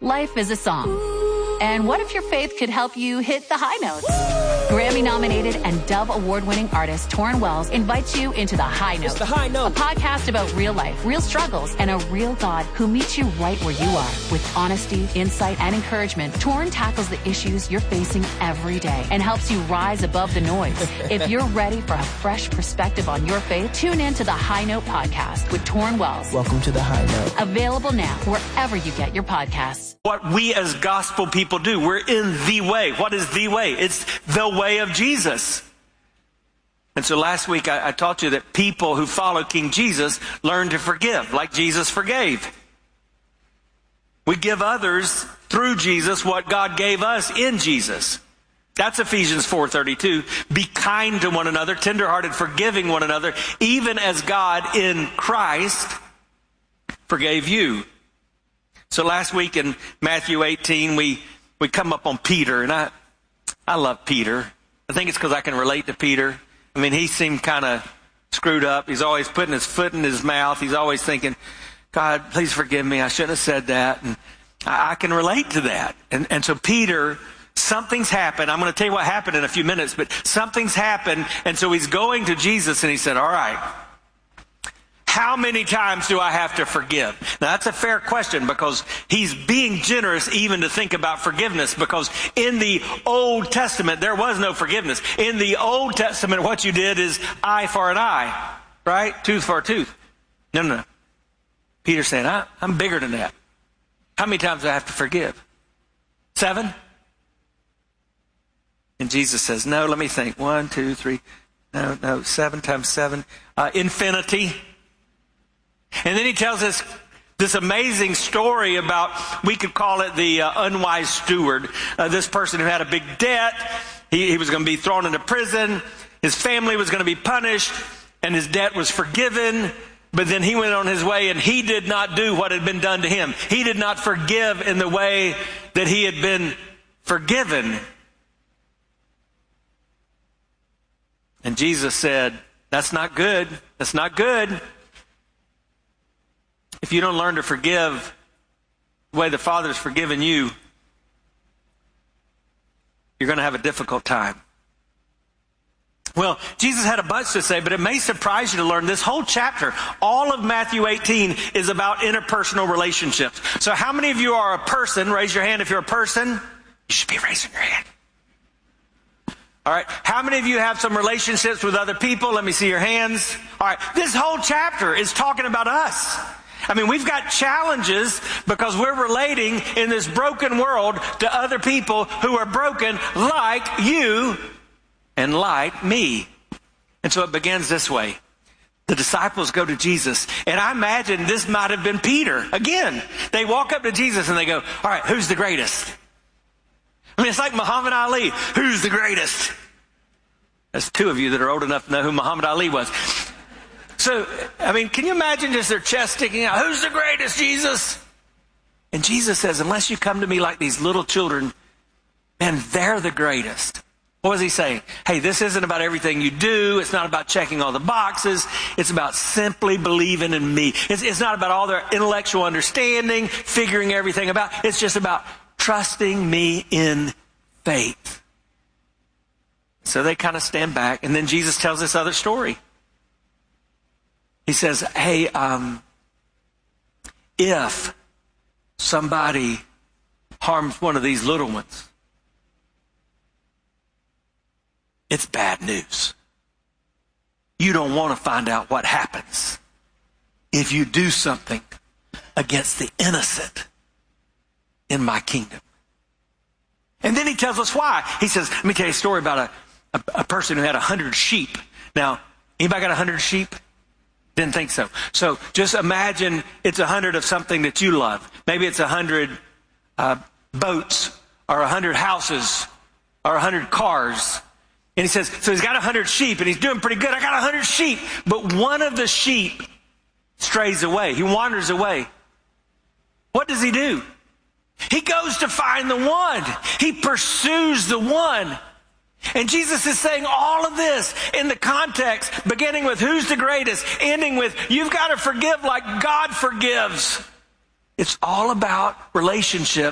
Life is a song. And what if your faith could help you hit the high notes? Grammy-nominated and Dove Award-winning artist Torrin Wells invites you into The High Note. It's The High Note. A podcast about real life, real struggles, and a real God who meets you right where you are. With honesty, insight, and encouragement, Torrin tackles the issues you're facing every day and helps you rise above the noise. If you're ready for a fresh perspective on your faith, tune in to The High Note podcast with Torrin Wells. Welcome to The High Note. Available now wherever you get your podcasts. What we as gospel people do, we're in the way. What is the way? It's the way of Jesus. And so last week I taught you that people who follow King Jesus learn to forgive like Jesus forgave. We give others through Jesus what God gave us in Jesus. That's Ephesians 4:32. Be kind to one another, tenderhearted, forgiving one another, even as God in Christ forgave you. So last week in Matthew 18, we come up on Peter, and I love Peter. I think it's because I can relate to Peter. I mean, he seemed kind of screwed up. He's always putting his foot in his mouth. He's always thinking, God, please forgive me. I shouldn't have said that. And I can relate to that. And so Peter, something's happened. I'm going to tell you what happened in a few minutes, but something's happened. And so he's going to Jesus, and he said, all right, how many times do I have to forgive? Now, that's a fair question because he's being generous even to think about forgiveness, because in the Old Testament, there was no forgiveness. In the Old Testament, what you did is eye for an eye, right? Tooth for a tooth. No. Peter's saying, I'm bigger than that. How many times do I have to forgive? 7? And Jesus says, no, let me think. 1, 2, 3. No, 7 times 7. Infinity. And then he tells us this amazing story about, we could call it the unwise steward. This person who had a big debt. He was going to be thrown into prison. His family was going to be punished, and his debt was forgiven. But then he went on his way, and he did not do what had been done to him. He did not forgive in the way that he had been forgiven. And Jesus said, that's not good. That's not good. If you don't learn to forgive the way the Father's forgiven you, you're going to have a difficult time. Well, Jesus had a bunch to say, but it may surprise you to learn this whole chapter, all of Matthew 18, is about interpersonal relationships. So how many of you are a person? Raise your hand if you're a person. You should be raising your hand. All right. How many of you have some relationships with other people? Let me see your hands. All right. This whole chapter is talking about us. I mean, we've got challenges because we're relating in this broken world to other people who are broken like you and like me. And so it begins this way. The disciples go to Jesus, and I imagine this might have been Peter. Again, they walk up to Jesus and they go, all right, who's the greatest? I mean, it's like Muhammad Ali. Who's the greatest? There's 2 of you that are old enough to know who Muhammad Ali was. So, I mean, can you imagine just their chest sticking out? Who's the greatest, Jesus? And Jesus says, unless you come to me like these little children, man, they're the greatest. What was he saying? Hey, this isn't about everything you do. It's not about checking all the boxes. It's about simply believing in me. It's not about all their intellectual understanding, figuring everything about. It's just about trusting me in faith. So they kind of stand back, and then Jesus tells this other story. He says, hey, if somebody harms one of these little ones, it's bad news. You don't want to find out what happens if you do something against the innocent in my kingdom. And then he tells us why. He says, let me tell you a story about a person who had 100 sheep. Now, anybody got 100 sheep? Didn't think so. So just imagine it's 100 of something that you love. Maybe it's 100 boats or 100 houses or 100 cars. And he says, so he's got 100 sheep and he's doing pretty good. I got 100 sheep. But one of the sheep strays away. He wanders away. What does he do? He goes to find the one. He pursues the one. And Jesus is saying all of this in the context, beginning with who's the greatest, ending with you've got to forgive like God forgives. It's all about relationship